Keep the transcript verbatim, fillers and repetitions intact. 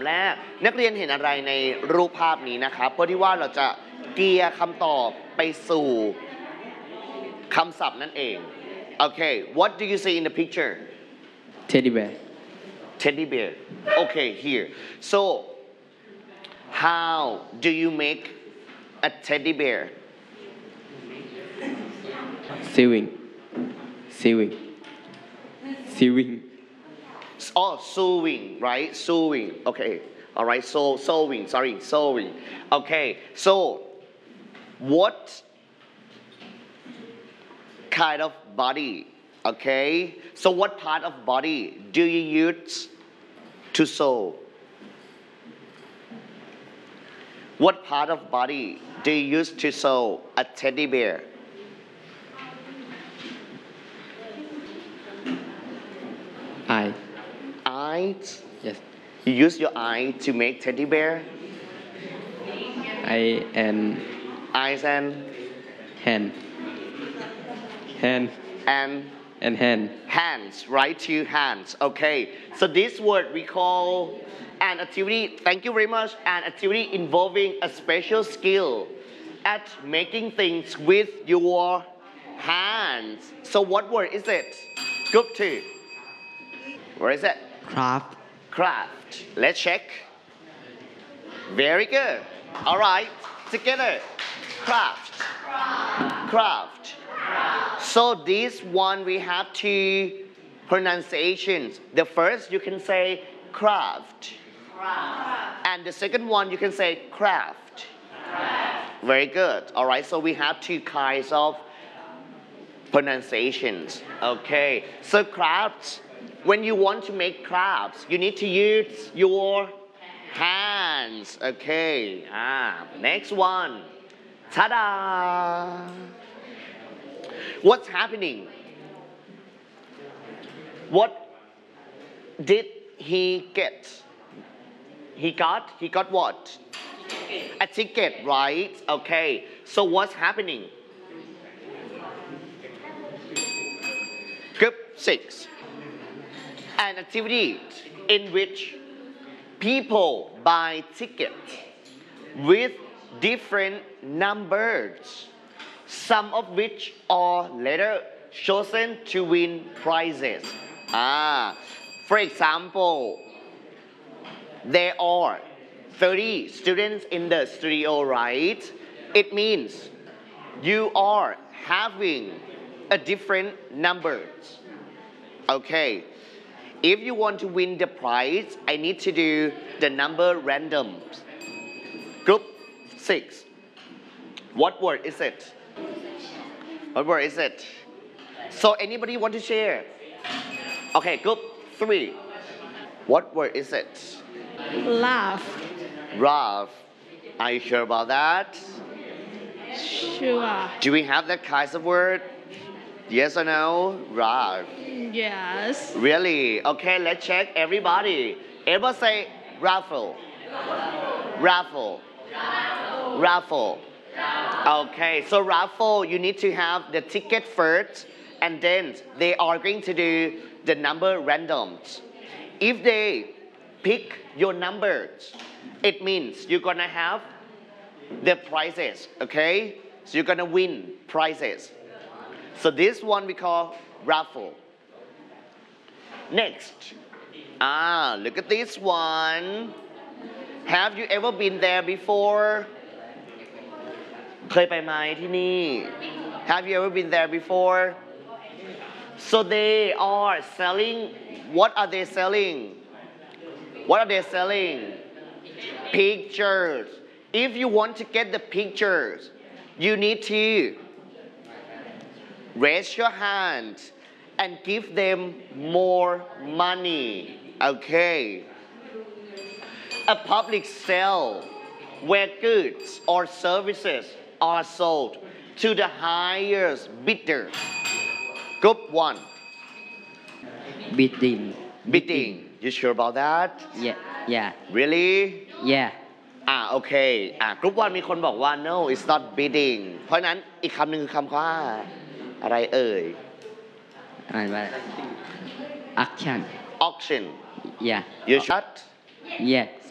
แรกนักเรียนเห็นอะไรในรูปภาพนี้นะครับเพื่อที่ว่าเราจะเกียร์คำตอบไปสู่คำศัพท์นั่นเองโอเค what do you see in the picture teddy bear teddy bear okay here so how do you make a teddy bear sewing sewing sewing oh sewing right sewing okay all right so sewing sorry sewing okay so what kind of body okay so what part of body do you use to sew what part of body do you use to sew a teddy bear eye eyes yes you use your eye to make teddy bear eye and eyes and hand hand and and hand hands right two hands okay so this word we call an activity thank you very much an activity involving a special skill at making things with your hands so what word is it group two what is it craft craft let's check very good all right together craft craft so this one we have two pronunciations the first you can say craft and the second one you can say craft very good all right so we have two kinds of pronunciations okay so crafts when you want to make crafts you need to use your hands okay ah next one ta-da what's happening what did he get he got he got what a ticket right okay so what's happening group six an activity in which people buy tickets with different numbers some of which are later chosen to win prizes ah for example there are thirty students in the studio right it means you are having a different numbers okay if you want to win the prize I need to do the number random group six what word is it what word is it so anybody want to share okay group three what word is it laugh rough are you sure about that sure do we have that kind of word yes or no rough yes really okay let's check everybody everybody say raffle raffle raffle okay so raffle you need to have the ticket first and then they are going to do the number randoms if they pick your numbers it means you're gonna have the prizes okay so you're gonna win prizes so this one we call raffle next ah look at this one have you ever been there before เคยไปไหมที่นี่ have you ever been there before so they are selling what are they selling what are they selling pictures if you want to get the pictures you need to raise your hand and give them more money okay a public sale where goods or services are sold to the highest bidder group one bidding bidding you sure about that yeah yeah really yeah อ่าโอเคอ่ากรุ๊ปวันมีคนบอกว่า no it's not bidding เพราะฉะนั้นอีกคำหนึ่งคือคำว่าอะไรเอ่ยอ่านว่า action auction yeah you shut yes